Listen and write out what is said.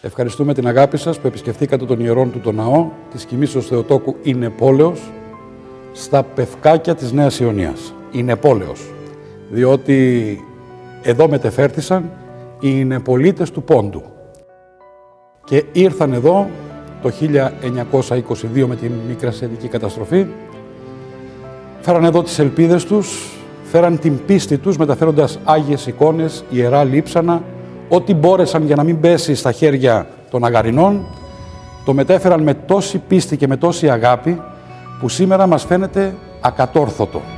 Ευχαριστούμε την αγάπη σας που επισκεφθήκατε τον ιερόν του το ναό της Κοιμήσεως Θεοτόκου Ινεπόλεως στα Πευκάκια της Νέας Ιωνίας. Ινεπόλεως, διότι εδώ μετεφέρθησαν οι Ινεπολίτες του Πόντου και ήρθαν εδώ το 1922 με την Μικρασιατική καταστροφή, φέραν εδώ τις ελπίδες τους, φέραν την πίστη τους μεταφέροντας άγιες εικόνες, ιερά λείψανα, ό,τι μπόρεσαν για να μην πέσει στα χέρια των Αγαρινών, το μετέφεραν με τόση πίστη και με τόση αγάπη που σήμερα μας φαίνεται ακατόρθωτο.